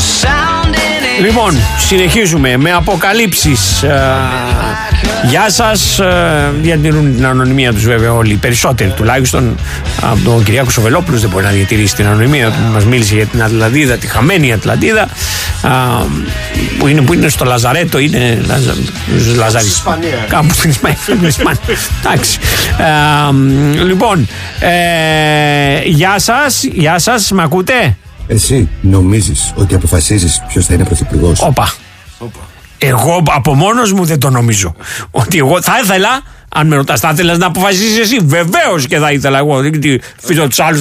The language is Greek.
Λοιπόν, συνεχίζουμε με αποκαλύψεις. Γεια σας. Διατηρούν την ανωνυμία τους βέβαια όλοι, οι περισσότεροι τουλάχιστον. Από τον Κυριάκο Σοβελόπουλος δεν μπορεί να διατηρήσει την ανωνυμία του. Μας μίλησε για την Ατλαντίδα, τη χαμένη Ατλαντίδα, που είναι στο Λαζαρέτο, είναι Λαζαρίτο. Κάπου στην Ισπανία. Εντάξει. Λοιπόν, γεια σας, με ακούτε? Εσύ νομίζεις ότι αποφασίζεις ποιος θα είναι πρωθυπουργός? Όπα. Εγώ από μόνος μου δεν το νομίζω. Ότι εγώ θα ήθελα, αν με ρωτάς, θα ήθελας να αποφασίσεις εσύ? Βεβαίως και θα ήθελα εγώ. Δεν αφήσω τους άλλους